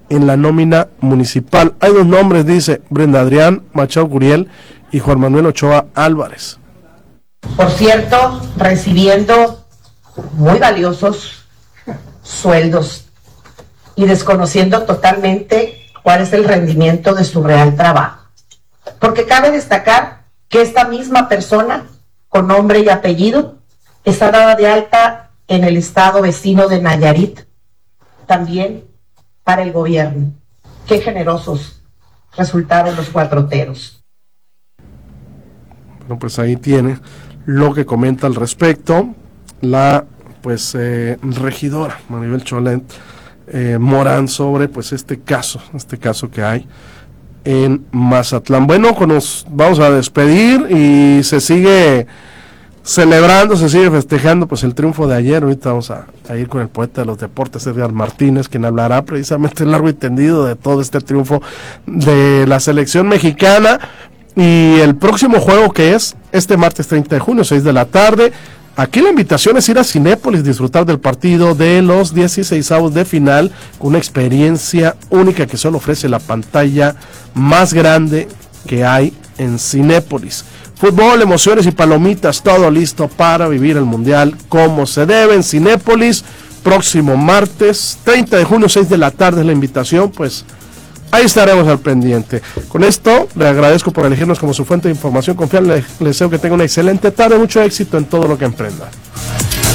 en la nómina municipal. Hay 2 nombres, dice Brenda Adrián Machado Guriel y Juan Manuel Ochoa Álvarez. Por cierto, recibiendo muy valiosos sueldos y desconociendo totalmente cuál es el rendimiento de su real trabajo. Porque cabe destacar que esta misma persona, con nombre y apellido, está dada de alta en el estado vecino de Nayarit, también para el gobierno. Qué generosos resultaron los cuatroteros. Bueno, pues ahí tiene lo que comenta al respecto la regidora Maribel Cholet Morán sobre pues este caso que hay en Mazatlán. Bueno, nos vamos a despedir y se sigue celebrando, se sigue festejando pues el triunfo de ayer. Ahorita vamos a ir con el poeta de los deportes, Edgar Martínez, quien hablará precisamente largo y tendido de todo este triunfo de la selección mexicana y el próximo juego que es este martes 30 de junio, 6 de la tarde. Aquí la invitación es ir a Cinépolis, disfrutar del partido de los 16avos de final, con una experiencia única que solo ofrece la pantalla más grande que hay en Cinépolis. Fútbol, emociones y palomitas, todo listo para vivir el Mundial como se debe en Cinépolis. Próximo martes 30 de junio, 6 de la tarde es la invitación, pues ahí estaremos al pendiente. Con esto, le agradezco por elegirnos como su fuente de información confiable. Les deseo que tenga una excelente tarde, mucho éxito en todo lo que emprenda.